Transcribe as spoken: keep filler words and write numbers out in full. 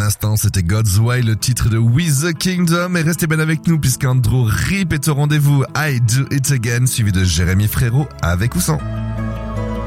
l'instant, c'était God's Way, le titre de With the Kingdom. Et restez bien avec nous puisqu'Andrew Rip est au rendez-vous. I Do It Again, suivi de Jérémy Frérot avec ou sans.